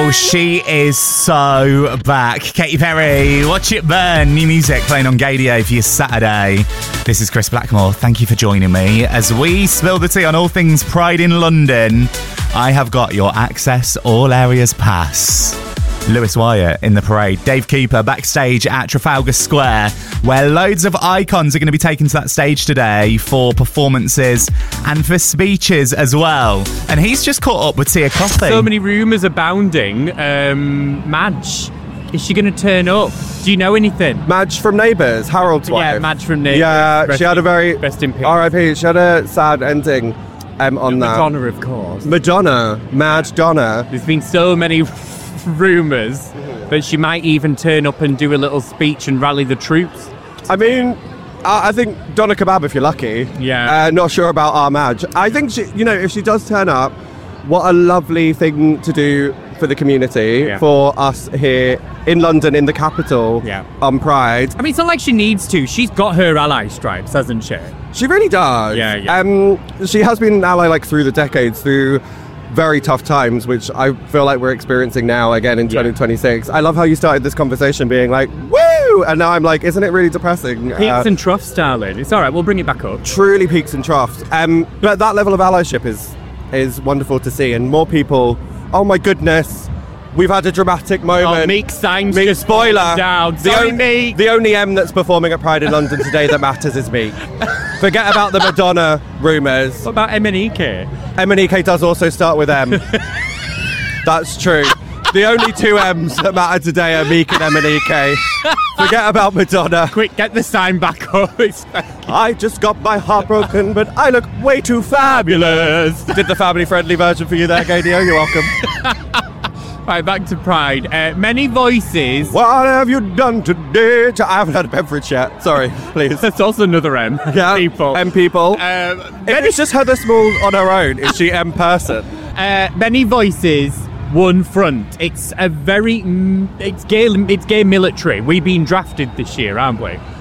Oh, she is so back. Katy Perry, Watch It Burn. New music playing on Gaydio for your Saturday. This is Chris Blackmore. Thank you for joining me. As we spill the tea on all things Pride in London, I have got your Access All Areas pass. Lewis Wyatt in the parade. Dave Cooper backstage at Trafalgar Square, where loads of icons are going to be taken to that stage today for performances and for speeches as well. And he's just caught up with Tia Kofi. So many rumours abounding. Madge, is she going to turn up? Do you know anything? Madge from Neighbours, Harold's wife. Yeah, Madge from Neighbours. Yeah, she had a very... Rest in peace. R.I.P. She had a sad ending on that. Madonna, of course. Mad Donna. There's been so many rumours that she might even turn up and do a little speech and rally the troops. I mean, I think Donna Kebab if you're lucky. Yeah. Not sure about our Madge. I think she, if she does turn up, what a lovely thing to do for the community, for us here in London, in the capital, on Pride. I mean, it's not like she needs to. She's got her ally stripes, hasn't she? She really does. Yeah. She has been an ally through the decades, through very tough times, which I feel like we're experiencing now again in 2026. I love how you started this conversation being like, woo! And now I'm like, isn't it really depressing? Peaks and troughs, darling. It's all right, we'll bring it back up. Truly peaks and troughs. But that level of allyship is wonderful to see. And more people, oh my goodness, we've had a dramatic moment. Oh, Meek signs Meek, spoiler. Down. The only M that's performing at Pride in London today that matters is Meek. Forget about the Madonna rumours. What about MNEK? MNEK does also start with M. That's true. The only two M's that matter today are Meek and MNEK. Forget about Madonna. Quick, get the sign back up. I just got my heart broken, but I look way too fabulous. Did the family-friendly version for you there, Gaydio. You're welcome. Right, back to Pride. Many voices. What have you done today? I haven't had a beverage yet. Sorry, please. That's also another M. Yeah, people. M people. If it's just Heather Small on her own, is she M person? Many voices, one front. It's a very... It's gay military. We've been drafted this year, aren't we?